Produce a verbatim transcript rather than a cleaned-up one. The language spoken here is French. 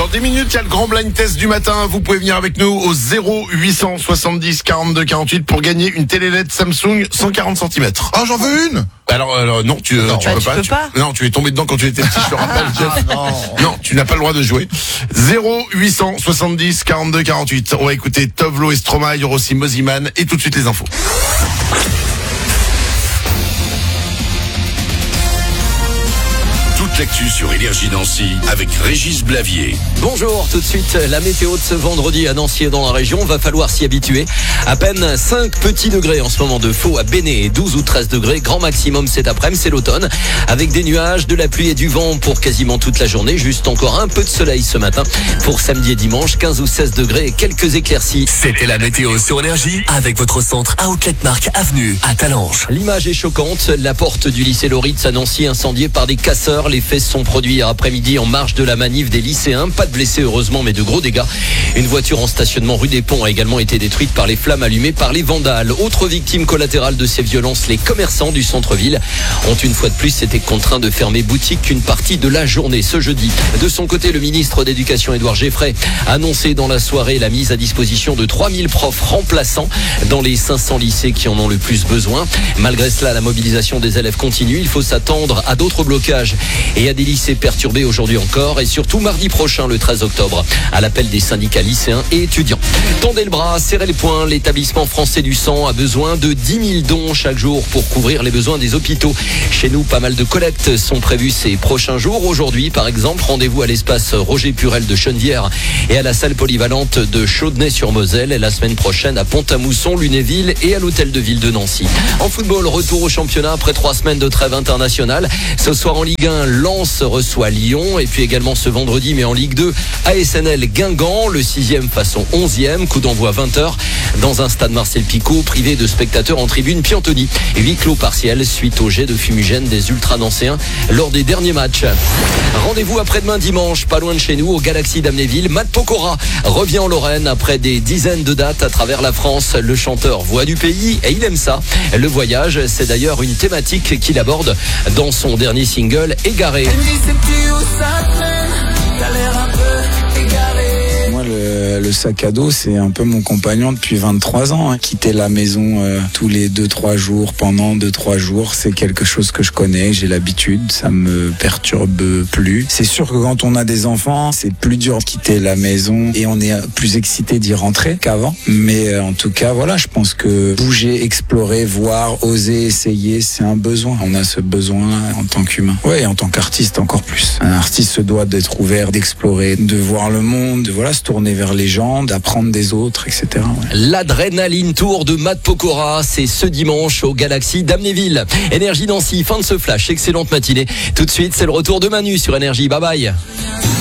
dix minutes, il y a le grand blind test du matin. Vous pouvez venir avec nous au zéro huit cent soixante-dix quarante-deux quarante-huit pour gagner une télé L E D Samsung cent quarante centimètres. Oh, j'en veux une. Alors, alors non, tu, non, tu, bah, peux, tu pas, peux tu pas. Non, tu es tombé dedans quand tu étais petit, je te rappelle. Jeff. non. non, tu n'as pas le droit de jouer. zéro huit cent soixante-dix quarante-deux quarante-huit. On va écouter Tovlo et Stromae, il y aura aussi Moziman et tout de suite les infos. Toute l'actu sur Énergie Nancy avec Régis Blavier. Bonjour, tout de suite la météo de ce vendredi à Nancy et dans la région. Va falloir s'y habituer. À peine cinq petits degrés en ce moment de Faux à Béné et douze ou treize degrés. Grand maximum cet après-midi, c'est l'automne. Avec des nuages, de la pluie et du vent pour quasiment toute la journée. Juste encore un peu de soleil ce matin. Pour samedi et dimanche, quinze ou seize degrés et quelques éclaircies. C'était la météo sur Énergie avec votre centre Outlet Mark Avenue à Talange. L'image est choquante. La porte du lycée Loritz à Nancy incendiée par des casseurs. Les faits sont produits hier après-midi en marge de la manif des lycéens. Pas de blessés heureusement, mais de gros dégâts. Une voiture en stationnement rue des Ponts a également été détruite par les flammes allumées par les vandales. Autre victime collatérale de ces violences, les commerçants du centre-ville ont une fois de plus été contraints de fermer boutique une partie de la journée ce jeudi. De son côté, le ministre d'Éducation Édouard Geffray a annoncé dans la soirée la mise à disposition de trois mille profs remplaçants dans les cinq cents lycées qui en ont le plus besoin. Malgré cela, la mobilisation des élèves continue. Il faut s'attendre à d'autres blocages et à des lycées perturbés aujourd'hui encore et surtout mardi prochain, le treize octobre, à l'appel des syndicats lycéens et étudiants. Tendez le bras, serrez les poings. L'établissement français du sang a besoin de dix mille dons chaque jour pour couvrir les besoins des hôpitaux. Chez nous, pas mal de collectes sont prévues ces prochains jours. Aujourd'hui, par exemple, rendez-vous à l'espace Roger Purel de Chenevière et à la salle polyvalente de Chaudenay-sur-Moselle. Et la semaine prochaine à Pont-à-Mousson, Lunéville et à l'hôtel de ville de Nancy. En football, retour au championnat après trois semaines de trêve internationale. Ce soir en Ligue un, Lens reçoit Lyon. Et puis également ce vendredi, mais en Ligue deux, A S N L Guingamp, le sixième face au onzième. Coup d'envoi vingt heures dans un stade Marcel Picot, privé de spectateurs en tribune Piantoni. Et huis clos partiel suite au jet de fumigène des ultra-nancéens lors des derniers matchs. Rendez-vous après-demain dimanche, pas loin de chez nous, au Galaxy d'Amnéville. Matt Pokora revient en Lorraine après des dizaines de dates à travers la France. Le chanteur voix du pays et il aime ça. Le voyage, c'est d'ailleurs une thématique qu'il aborde dans son dernier single, Égaré. Moi, le, le sac à dos, c'est un peu mon compagnon depuis vingt-trois ans. Hein. Quitter la maison euh, tous les deux trois jours, pendant deux trois jours, c'est quelque chose que je connais, j'ai l'habitude, ça me perturbe plus. C'est sûr que quand on a des enfants, c'est plus dur de quitter la maison et on est plus excité d'y rentrer qu'avant. Mais euh, en tout cas, voilà, je pense que bouger, explorer, voir, oser, essayer, c'est un besoin. On a ce besoin en tant qu'humain. Ouais, et en tant qu'artiste encore plus. Un artiste se doit d'être ouvert, d'explorer, de voir le monde, de voilà, se tourner vers les gens, d'apprendre des autres, et cetera. Ouais. L'Adrénaline Tour de Matt Pokora, c'est ce dimanche au Galaxy d'Amnéville. Énergie Nancy, fin de ce flash, excellente matinée. Tout de suite, c'est le retour de Manu sur Énergie. Bye bye.